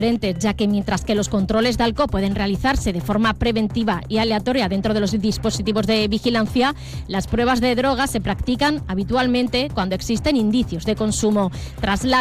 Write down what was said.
ya que mientras que los controles de alcohol pueden realizarse de forma preventiva y aleatoria dentro de los dispositivos de vigilancia, las pruebas de drogas se practican habitualmente cuando existen indicios de consumo. Tras la